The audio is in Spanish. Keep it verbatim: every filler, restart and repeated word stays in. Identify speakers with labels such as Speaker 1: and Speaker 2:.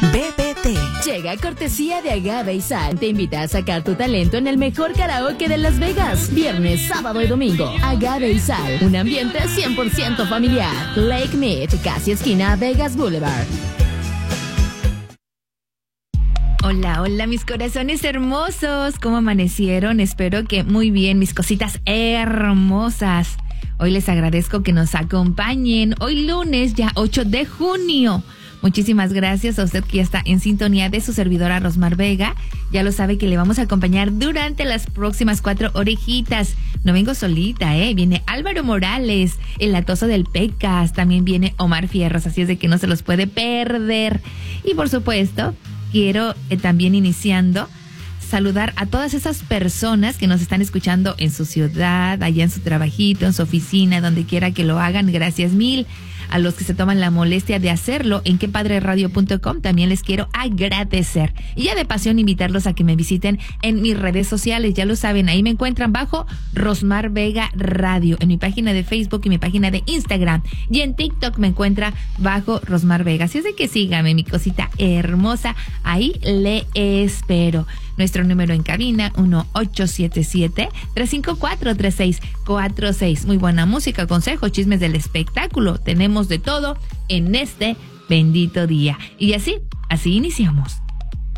Speaker 1: B B T.
Speaker 2: Llega cortesía de Agave y Sal. Te invita a sacar tu talento en el mejor karaoke de Las Vegas. Viernes, sábado y domingo. Agave y Sal. Un ambiente cien por ciento familiar. Lake Mead, casi esquina Vegas Boulevard.
Speaker 3: Hola, hola mis corazones hermosos. ¿Cómo amanecieron? Espero que muy bien, mis cositas hermosas. Hoy les agradezco que nos acompañen. Hoy lunes, ya ocho de junio. Muchísimas gracias a usted que ya está en sintonía de su servidora Rosmar Vega. Ya lo sabe que le vamos a acompañar durante las próximas cuatro orejitas. No vengo solita, ¿eh? Viene Álvaro Morales, el latoso del Pecas. También viene Omar Fierros, así es de que no se los puede perder. Y por supuesto, quiero eh, también iniciando saludar a todas esas personas que nos están escuchando en su ciudad, allá en su trabajito, en su oficina, donde quiera que lo hagan. Gracias mil. A los que se toman la molestia de hacerlo en que padre radio punto com también les quiero agradecer. Y ya de pasión invitarlos a que me visiten en mis redes sociales. Ya lo saben, ahí me encuentran bajo Rosmar Vega Radio, en mi página de Facebook y mi página de Instagram. Y en TikTok me encuentra bajo Rosmar Vega. Así es de que sígame, mi cosita hermosa. Ahí le espero. Nuestro número en cabina, uno ocho siete siete, tres cinco cuatro, tres seis cuatro seis. Muy buena música, consejos, chismes del espectáculo. Tenemos de todo en este bendito día. Y así, así iniciamos.